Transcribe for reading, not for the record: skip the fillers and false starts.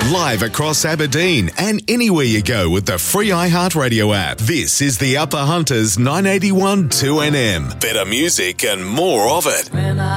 Live across Aberdeen and anywhere you go with the free iHeartRadio app. This is the Upper Hunters 981 2NM. Better music and more of it.